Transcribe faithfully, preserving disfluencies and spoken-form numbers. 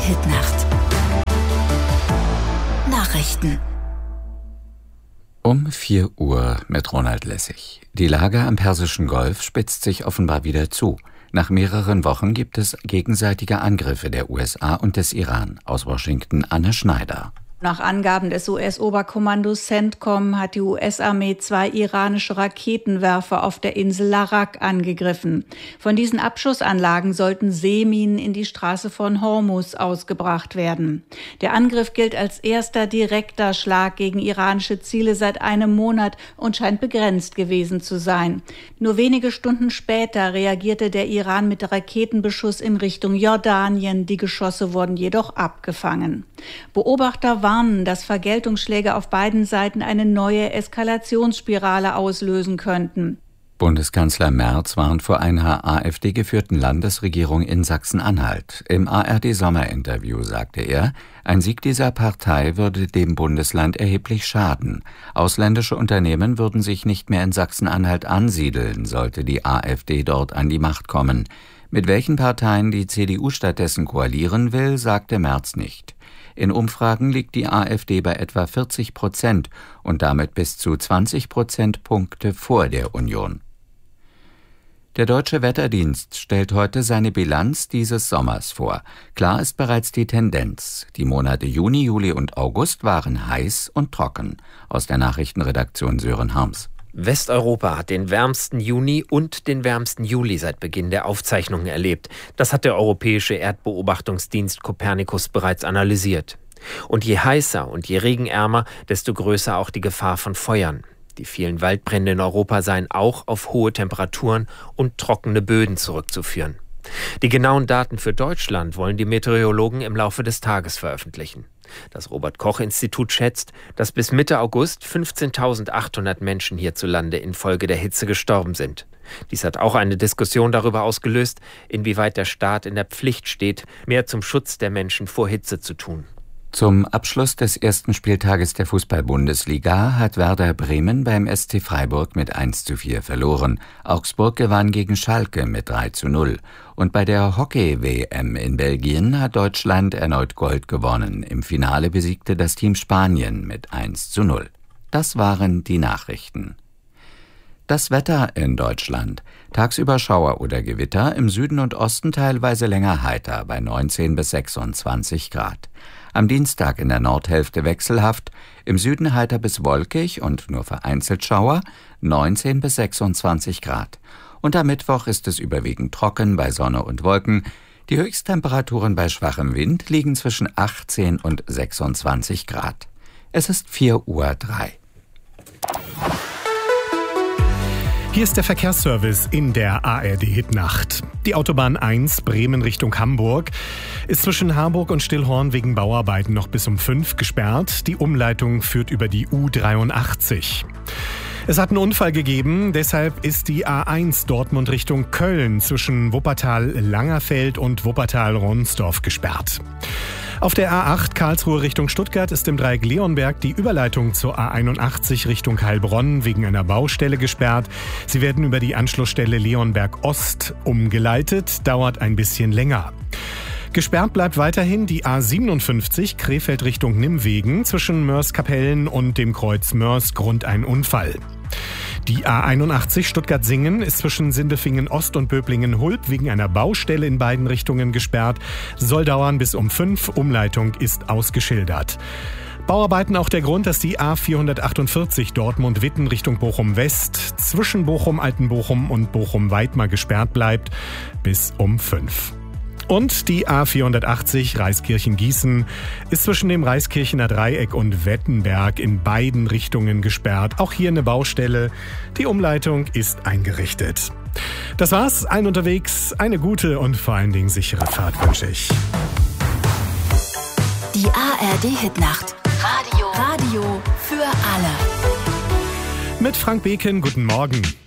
Hitnacht. Nachrichten. Um vier Uhr mit Ronald Lessig. Die Lage am Persischen Golf spitzt sich offenbar wieder zu. Nach mehreren Wochen gibt es gegenseitige Angriffe der U S A und des Iran. Aus Washington Anne Schneider. Nach Angaben des U S-Oberkommandos CENTCOM hat die U S-Armee zwei iranische Raketenwerfer auf der Insel Larak angegriffen. Von diesen Abschussanlagen sollten Seeminen in die Straße von Hormuz ausgebracht werden. Der Angriff gilt als erster direkter Schlag gegen iranische Ziele seit einem Monat und scheint begrenzt gewesen zu sein. Nur wenige Stunden später reagierte der Iran mit Raketenbeschuss in Richtung Jordanien. Die Geschosse wurden jedoch abgefangen. Beobachter warnen, dass Vergeltungsschläge auf beiden Seiten eine neue Eskalationsspirale auslösen könnten. Bundeskanzler Merz warnt vor einer AfD-geführten Landesregierung in Sachsen-Anhalt. Im A R D-Sommerinterview sagte er, ein Sieg dieser Partei würde dem Bundesland erheblich schaden. Ausländische Unternehmen würden sich nicht mehr in Sachsen-Anhalt ansiedeln, sollte die AfD dort an die Macht kommen. Mit welchen Parteien die C D U stattdessen koalieren will, sagte Merz nicht. In Umfragen liegt die AfD bei etwa vierzig Prozent und damit bis zu zwanzig Prozentpunkte vor der Union. Der Deutsche Wetterdienst stellt heute seine Bilanz dieses Sommers vor. Klar ist bereits die Tendenz. Die Monate Juni, Juli und August waren heiß und trocken. Aus der Nachrichtenredaktion Sören Harms. Westeuropa hat den wärmsten Juni und den wärmsten Juli seit Beginn der Aufzeichnungen erlebt. Das hat der europäische Erdbeobachtungsdienst Copernicus bereits analysiert. Und je heißer und je regenärmer, desto größer auch die Gefahr von Feuern. Die vielen Waldbrände in Europa seien auch auf hohe Temperaturen und trockene Böden zurückzuführen. Die genauen Daten für Deutschland wollen die Meteorologen im Laufe des Tages veröffentlichen. Das Robert-Koch-Institut schätzt, dass bis Mitte August fünfzehntausendachthundert Menschen hierzulande infolge der Hitze gestorben sind. Dies hat auch eine Diskussion darüber ausgelöst, inwieweit der Staat in der Pflicht steht, mehr zum Schutz der Menschen vor Hitze zu tun. Zum Abschluss des ersten Spieltages der Fußball-Bundesliga hat Werder Bremen beim S C Freiburg mit eins zu vier verloren. Augsburg gewann gegen Schalke mit drei zu null. Und bei der Hockey-W M in Belgien hat Deutschland erneut Gold gewonnen. Im Finale besiegte das Team Spanien mit eins zu null. Das waren die Nachrichten. Das Wetter in Deutschland. Tagsüber Schauer oder Gewitter, im Süden und Osten teilweise länger heiter bei neunzehn bis sechsundzwanzig Grad. Am Dienstag in der Nordhälfte wechselhaft, im Süden heiter bis wolkig und nur vereinzelt Schauer, neunzehn bis sechsundzwanzig Grad. Und am Mittwoch ist es überwiegend trocken bei Sonne und Wolken. Die Höchsttemperaturen bei schwachem Wind liegen zwischen achtzehn und sechsundzwanzig Grad. Es ist vier Uhr drei. Hier ist der Verkehrsservice in der A R D-Hitnacht. Die Autobahn eins Bremen Richtung Hamburg ist zwischen Harburg und Stillhorn wegen Bauarbeiten noch bis um fünf gesperrt. Die Umleitung führt über die U dreiundachtzig. Es hat einen Unfall gegeben, deshalb ist die A eins Dortmund Richtung Köln zwischen Wuppertal-Langerfeld und Wuppertal-Ronsdorf gesperrt. Auf der A acht Karlsruhe Richtung Stuttgart ist im Dreieck Leonberg die Überleitung zur A einundachtzig Richtung Heilbronn wegen einer Baustelle gesperrt. Sie werden über die Anschlussstelle Leonberg Ost umgeleitet, dauert ein bisschen länger. Gesperrt bleibt weiterhin die A siebenundfünfzig Krefeld Richtung Nimwegen zwischen Mörs-Kapellen und dem Kreuz Mörs Grund ein Unfall. Die A einundachtzig Stuttgart-Singen ist zwischen Sindelfingen Ost und Böblingen-Hulb wegen einer Baustelle in beiden Richtungen gesperrt. Soll dauern bis um fünf. Umleitung ist ausgeschildert. Bauarbeiten auch der Grund, dass die A vierhundertachtundvierzig Dortmund-Witten Richtung Bochum-West zwischen Bochum-Altenbochum und Bochum-Weidmar gesperrt bleibt bis um fünf. Und die A vierhundertachtzig Reiskirchen-Gießen ist zwischen dem Reiskirchener Dreieck und Wettenberg in beiden Richtungen gesperrt. Auch hier eine Baustelle. Die Umleitung ist eingerichtet. Das war's. Ein unterwegs, eine gute und vor allen Dingen sichere Fahrt wünsche ich. Die A R D-Hitnacht. Radio. Radio für alle. Mit Frank Beken, guten Morgen.